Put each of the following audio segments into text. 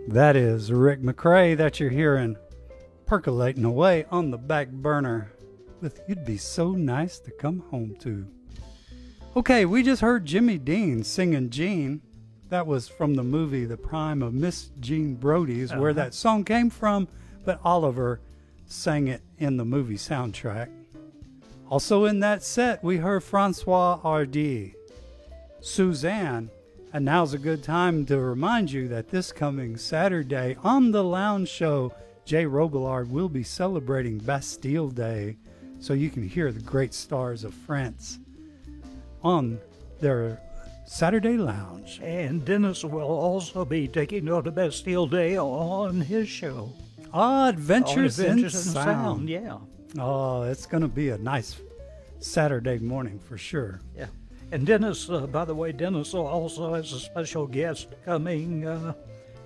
That is Rick McRae that you're hearing percolating away on the back burner with You'd Be So Nice to Come Home To. Okay, we just heard Jimmy Dean singing Jean. That was from the movie The Prime of Miss Jean Brodie's, where that song came from, but Oliver sang it in the movie soundtrack. Also in that set, we heard Francois Hardy, Suzanne, and now's a good time to remind you that this coming Saturday on The Lounge Show, Jay Robillard will be celebrating Bastille Day, so you can hear the great stars of France on their Saturday Lounge. And Dennis will also be taking note of Bastille Day on his show. Adventures in Sound. Yeah. Oh, it's going to be a nice Saturday morning for sure. Yeah. And Dennis, by the way, Dennis also has a special guest coming up.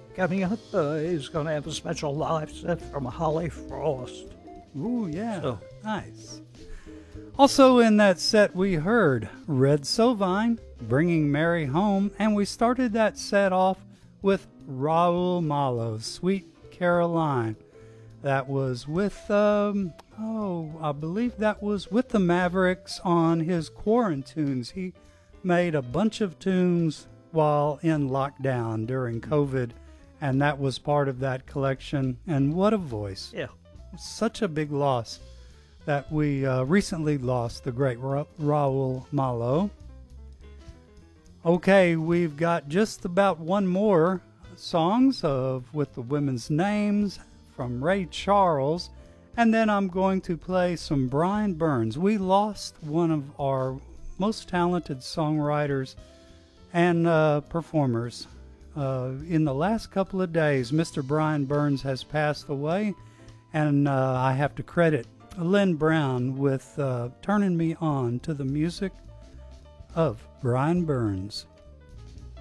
He's going to have a special live set from Holly Frost. Ooh, yeah. So, nice. Also in that set, we heard Red Sovine, Bringing Mary Home, and we started that set off with Raul Malo's Sweet Caroline. That was with, I believe that was with the Mavericks on his Quarantunes. He made a bunch of tunes while in lockdown during COVID, and that was part of that collection. And what a voice. Yeah. Such a big loss that we recently lost the great Raul Malo. Okay, we've got just about one more songs with the women's names from Ray Charles, and then I'm going to play some Brian Burns. We lost one of our most talented songwriters and performers in the last couple of days. Mr. Brian Burns has passed away, and I have to credit Lynn Brown with turning me on to the music of Brian Burns.